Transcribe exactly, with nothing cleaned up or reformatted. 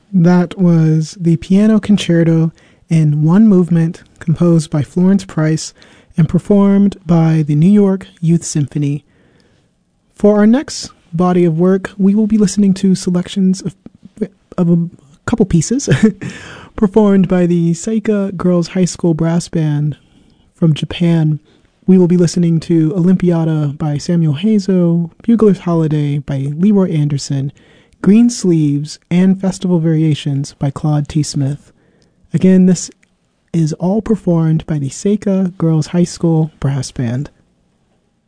That was the Piano Concerto in One Movement, composed by Florence Price and performed by the New York Youth Symphony. For our next body of work, we will be listening to selections of, of a couple pieces performed by the Seika Girls High School Brass Band from Japan. We will be listening to Olympiada by Samuel Hazo, Bugler's Holiday by Leroy Anderson, Green Sleeves, and Festival Variations by Claude T. Smith. Again, this is all performed by the Seika Girls High School Brass Band.